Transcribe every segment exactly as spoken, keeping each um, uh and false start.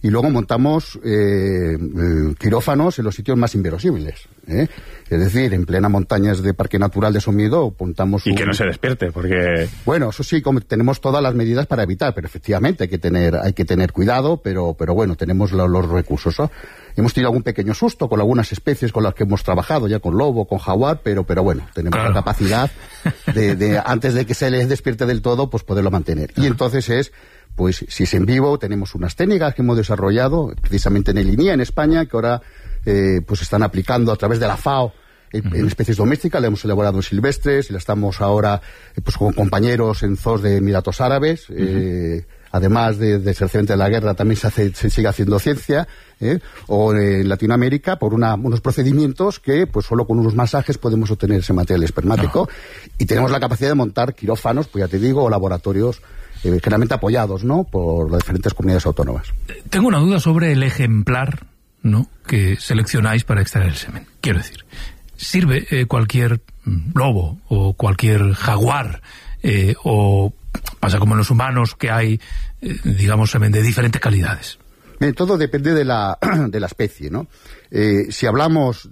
y luego montamos eh, quirófanos en los sitios más inverosímiles, ¿eh? Es decir, en plena montañas de Parque Natural de Somiedo montamos... Y un... que no se despierte, porque... Bueno, eso sí, como tenemos todas las medidas para evitar, pero efectivamente hay que tener hay que tener cuidado, pero pero bueno, tenemos lo, los recursos, ¿no? Hemos tenido algún pequeño susto con algunas especies con las que hemos trabajado, ya con lobo, con jaguar, pero pero bueno, tenemos claro. la capacidad de, de, antes de que se les despierte del todo, pues poderlo mantener. Y entonces es... Pues si es en vivo, tenemos unas técnicas que hemos desarrollado precisamente en el I N I A, en España, que ahora eh, pues están aplicando a través de la FAO en, uh-huh. en especies domésticas. La hemos elaborado en silvestres y la estamos ahora eh, pues con compañeros en zoos de Emiratos Árabes. Uh-huh. Eh, además de, de ser de la guerra, también se, hace, se sigue haciendo ciencia, ¿eh? O en Latinoamérica por una, unos procedimientos que pues solo con unos masajes podemos obtener ese material espermático. Uh-huh. Y tenemos la capacidad de montar quirófanos, pues ya te digo, o laboratorios Eh, generalmente apoyados, ¿no?, por las diferentes comunidades autónomas. Tengo una duda sobre el ejemplar, ¿no?, que seleccionáis para extraer el semen. Quiero decir, ¿sirve eh, cualquier lobo o cualquier jaguar eh, o pasa como en los humanos que hay, eh, digamos, semen de diferentes calidades? Bien, todo depende de la, de la especie, ¿no? Eh, si hablamos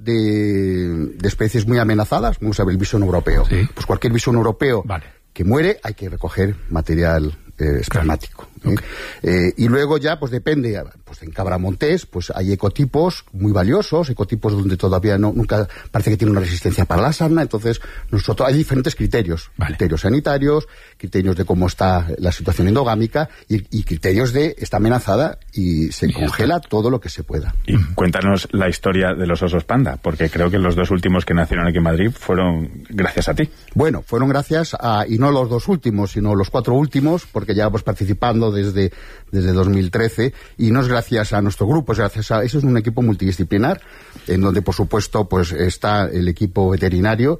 de, de especies muy amenazadas, vamos a ver el bisón europeo. ¿Sí? Pues cualquier bisón europeo vale. que muere, hay que recoger material eh, espermático. Claro. ¿eh? Okay. Eh, y luego ya, pues depende, pues en cabra montés, pues hay ecotipos muy valiosos, ecotipos donde todavía no, nunca parece que tiene una resistencia para la sarna, entonces nosotros hay diferentes criterios, vale. criterios sanitarios, criterios de cómo está la situación endogámica y, y criterios de está amenazada y se y congela está. todo lo que se pueda. Y cuéntanos la historia de los osos panda, porque creo que los dos últimos que nacieron aquí en Madrid fueron gracias a ti. Bueno, fueron gracias a, y no los dos últimos, sino los cuatro últimos, porque ya vamos participando desde, desde dos mil trece, y no es gracias a nuestro grupo, es gracias a... Eso es un equipo multidisciplinar, en donde, por supuesto, pues está el equipo veterinario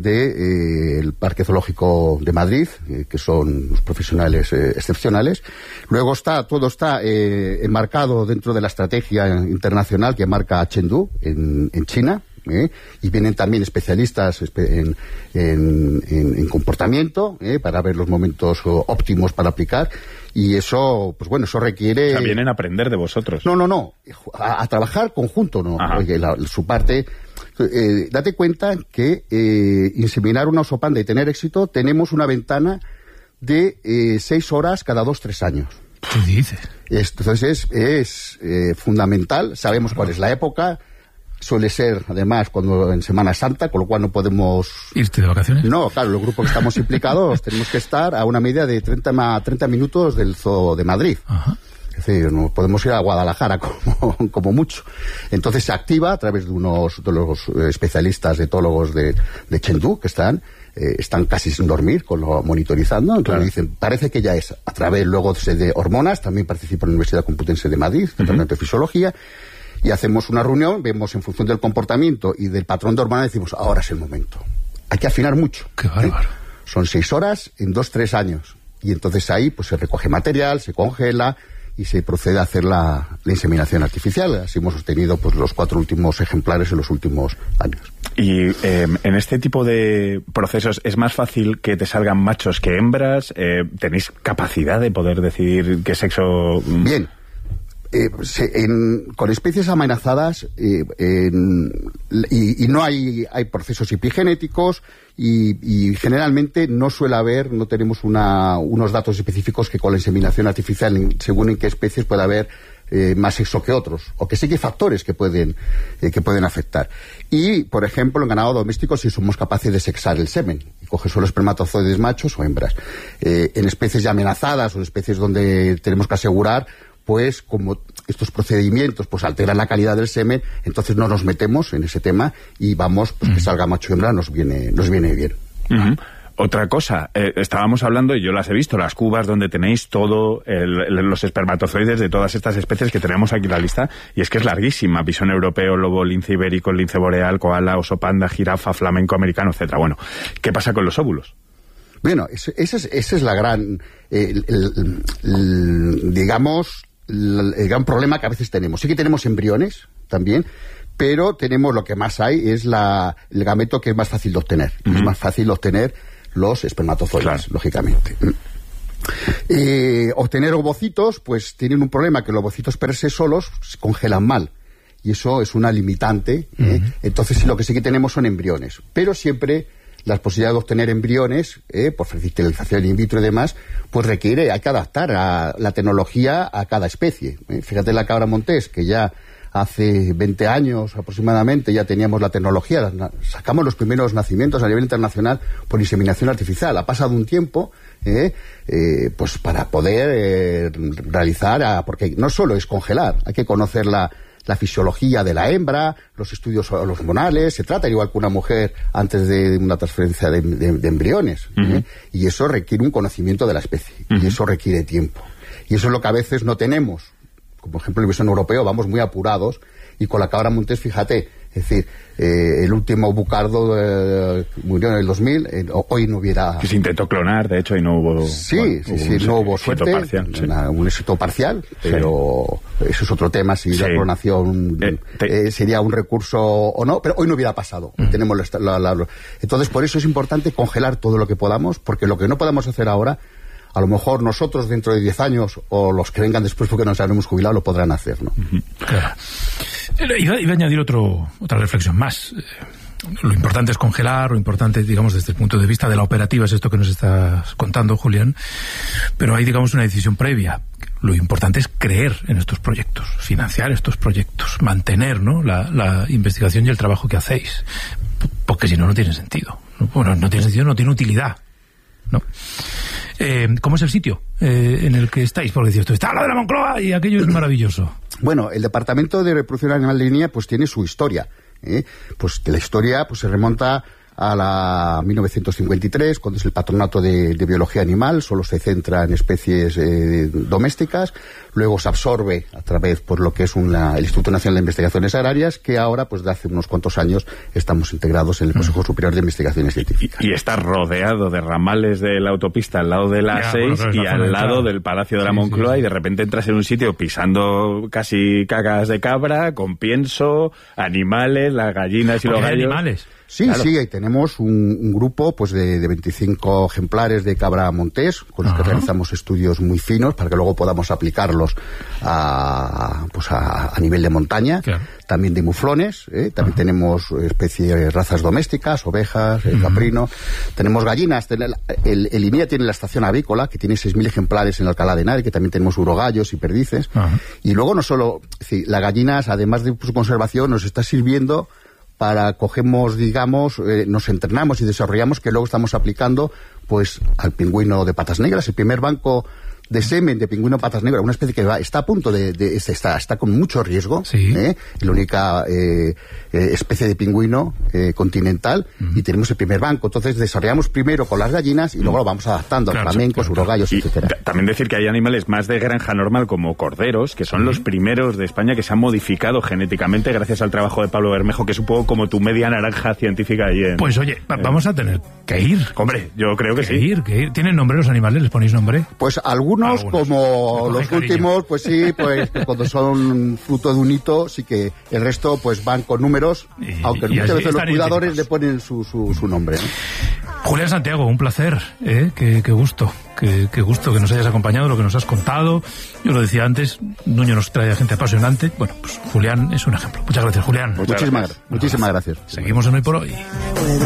del de, eh, Parque Zoológico de Madrid, eh, que son los profesionales eh, excepcionales. Luego está, todo está eh, enmarcado dentro de la estrategia internacional que marca Chengdu, en, en China, ¿Eh? y vienen también especialistas en, en, en, en comportamiento ¿eh? para ver los momentos óptimos para aplicar, y eso, pues bueno, eso requiere... O sea, vienen a aprender de vosotros. No, no, no, a, a trabajar conjunto, ¿no? Oye, la, su parte... Eh, date cuenta que eh, inseminar una oso panda y tener éxito, tenemos una ventana de eh, seis horas cada dos, tres años. ¿Qué dices? Entonces es, es eh, fundamental, sabemos cuál es la época. Suele ser, además, cuando en Semana Santa, con lo cual no podemos... ¿Irte de vacaciones? No, claro, los grupos que estamos implicados tenemos que estar a una media de treinta minutos del Zoo de Madrid. Ajá. Es decir, no podemos ir a Guadalajara como, como mucho. Entonces se activa a través de unos de los especialistas etólogos de, de Chengdu, que están eh, están casi sin dormir, con lo monitorizando. Entonces claro. dicen, parece que ya es. A través luego de hormonas, también participa en la Universidad Complutense de Madrid, Departamento uh-huh. de Fisiología. Y hacemos una reunión, vemos en función del comportamiento y del patrón de hormonas, decimos, ahora es el momento. Hay que afinar mucho. ¡Qué bárbaro! ¿eh? Son seis horas en dos, tres años. Y entonces ahí pues se recoge material, se congela y se procede a hacer la, la inseminación artificial. Así hemos obtenido pues los cuatro últimos ejemplares en los últimos años. Y eh, en este tipo de procesos, ¿es más fácil que te salgan machos que hembras? Eh, ¿Tenéis capacidad de poder decidir qué sexo...? Bien. Eh, se, en, con especies amenazadas eh, en, y, y no hay, hay procesos epigenéticos y, y generalmente no suele haber, no tenemos una, unos datos específicos que con la inseminación artificial, según en qué especies puede haber eh, más sexo que otros, o que sí que hay factores que pueden, eh, que pueden afectar. Y, por ejemplo, en ganado doméstico sí somos capaces de sexar el semen y coger solo espermatozoides machos o hembras. Eh, en especies ya amenazadas o en especies donde tenemos que asegurar, pues como estos procedimientos pues alteran la calidad del semen, entonces no nos metemos en ese tema y vamos, pues uh-huh. que salga macho y hembra nos viene, nos viene bien. Uh-huh. Otra cosa, eh, estábamos hablando, y yo las he visto, las cubas donde tenéis todo, el, el, los espermatozoides de todas estas especies que tenemos aquí en la lista, y es que es larguísima: bisón europeo, lobo, lince ibérico, lince boreal, koala, oso panda, jirafa, flamenco americano, etcétera. Bueno, ¿qué pasa con los óvulos? Bueno, esa es, ese es la gran, eh, el, el, el, digamos... el gran problema que a veces tenemos. Sí que tenemos embriones también, pero tenemos lo que más hay es la, el gameto, que es más fácil de obtener. Uh-huh. Es más fácil obtener los espermatozoides, claro. lógicamente. Eh, obtener ovocitos, pues tienen un problema, que los ovocitos per se solos se congelan mal. Y eso es una limitante. ¿eh? Uh-huh. Entonces lo que sí que tenemos son embriones. Pero siempre las posibilidades de obtener embriones, eh, por fertilización in vitro y demás, pues requiere, hay que adaptar a la tecnología a cada especie. ¿eh? Fíjate la cabra montés, que ya hace veinte años aproximadamente ya teníamos la tecnología, sacamos los primeros nacimientos a nivel internacional por inseminación artificial. Ha pasado un tiempo eh, eh, pues para poder eh, realizar, a, porque no solo es congelar, hay que conocer la, la fisiología de la hembra, los estudios hormonales, se trata igual que una mujer antes de una transferencia de, de, de embriones. Uh-huh. ¿eh? Y eso requiere un conocimiento de la especie, uh-huh. y eso requiere tiempo. Y eso es lo que a veces no tenemos. Como por ejemplo el bisón europeo, vamos muy apurados, y con la cabra montés, fíjate, es decir, eh, el último bucardo eh, murió en el dos mil, eh, hoy no hubiera... Que se intentó clonar, de hecho, y no hubo... Sí, bueno, sí, sí, no hubo suerte, parcial, sí. una, un éxito parcial, pero sí. eso es otro tema, si sí. la clonación eh, te... eh, sería un recurso o no, pero hoy no hubiera pasado. Mm. Tenemos la, la, la... Entonces, por eso es importante congelar todo lo que podamos, porque lo que no podamos hacer ahora, a lo mejor nosotros dentro de diez años o los que vengan después porque nos habremos jubilado lo podrán hacer, ¿no? Uh-huh. Claro. Iba, iba a añadir otro, otra reflexión más. Lo importante es congelar, lo importante, digamos, desde el punto de vista de la operativa es esto que nos estás contando, Julián, pero hay, digamos, una decisión previa. Lo importante es creer en estos proyectos, financiar estos proyectos, mantener, ¿no?, la, la investigación y el trabajo que hacéis, porque si no, no tiene sentido. Bueno, no tiene sentido, no tiene utilidad, ¿no? Eh, ¿Cómo es el sitio eh, en el que estáis? Porque decís, está al lado de la Moncloa y aquello es maravilloso. Bueno, el Departamento de Reproducción Animal de Línea pues tiene su historia. ¿eh? Pues que la historia pues se remonta a la mil novecientos cincuenta y tres, cuando es el Patronato de, de Biología Animal, solo se centra en especies eh, domésticas, luego se absorbe a través por lo que es una, el Instituto Nacional de Investigaciones Agrarias, que ahora, pues de hace unos cuantos años, estamos integrados en el Consejo Superior de Investigaciones Científicas. Y, y está rodeado de ramales de la autopista al lado de la A seis y al lado del Palacio de la sí, Moncloa, sí, sí. y de repente entras en un sitio pisando casi cagas de cabra, con pienso, animales, las gallinas y los gallos. Animales. Sí, claro. sí, ahí tenemos un, un grupo pues de, de veinticinco ejemplares de cabra montés, con los Ajá. que realizamos estudios muy finos para que luego podamos aplicarlos a, pues a, a nivel de montaña. Claro. También de muflones, ¿eh? también Ajá. tenemos especies, razas domésticas, ovejas, el caprino. Uh-huh. Tenemos gallinas, el, el, el INEA tiene la estación avícola, que tiene seis mil ejemplares en Alcalá de Henares, que también tenemos urogallos y perdices. Ajá. Y luego no solo, es decir, las gallinas, además de su conservación, nos está sirviendo para cogemos, digamos, eh, nos entrenamos y desarrollamos, que luego estamos aplicando pues al pingüino de patas negras, el primer banco de semen de pingüino patas negras, una especie que va, está a punto de, de está, está con mucho riesgo, sí. ¿eh? la única eh, eh, especie de pingüino eh, continental, uh-huh. y tenemos el primer banco. Entonces desarrollamos primero con las gallinas y luego lo vamos adaptando claro, a flamencos, claro, urogallos, claro. etcétera. T- también decir que hay animales más de granja normal como corderos, que son uh-huh. los primeros de España que se han modificado genéticamente gracias al trabajo de Pablo Bermejo, que es un poco como tu media naranja científica ahí en... Pues oye, va- vamos a tener que ir. Hombre, yo creo que, que sí. Ir, que ir. ¿Tienen nombre los animales? ¿Les ponéis nombre? Pues algunos, algunos. como los cariño. últimos, pues sí, pues cuando son fruto de un hito, sí que el resto pues van con números, y, aunque y muchas veces los cuidadores le ponen su, su, su nombre, ¿no? Julián Santiago, un placer, ¿eh? Qué, qué gusto, qué, qué gusto que nos hayas acompañado, lo que nos has contado. Yo lo decía antes, Nuño nos trae a gente apasionante. Bueno, pues Julián es un ejemplo. Muchas gracias, Julián. Muchísimas, muchísimas gracias. Seguimos en Hoy por Hoy.